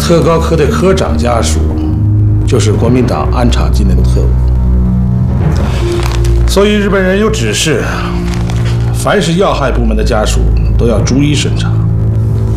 特高科的科长家属就是国民党安插进来的特务，所以日本人有指示，凡是要害部门的家属都要逐一审查。